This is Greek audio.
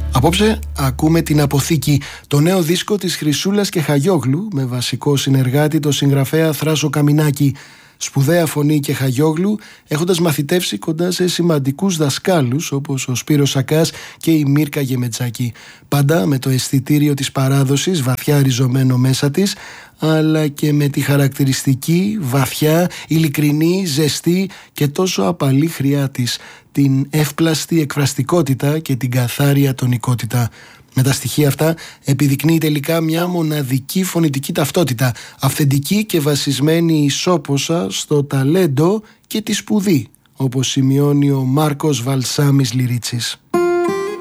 Απόψε ακούμε την Αποθήκη, το νέο δίσκο της Χρυσούλας και Χαγιόγλου, με βασικό συνεργάτη το συγγραφέα Θράσο Καμινάκη. Σπουδαία φωνή και Χαγιόγλου, έχοντας μαθητεύσει κοντά σε σημαντικούς δασκάλους όπως ο Σπύρος Σακάς και η Μύρκα Γεμετζάκη. Πάντα με το αισθητήριο της παράδοσης βαθιά ριζωμένο μέσα της, αλλά και με τη χαρακτηριστική, βαθιά, ειλικρινή, ζεστή και τόσο απαλή χρειά της, την εύπλαστη εκφραστικότητα και την καθάρια τονικότητα. Με τα στοιχεία αυτά επιδεικνύει τελικά μια μοναδική φωνητική ταυτότητα, αυθεντική και βασισμένη ισόποσα στο ταλέντο και τη σπουδή, όπως σημειώνει ο Μάρκος Βαλσάμις Λυρίτσης.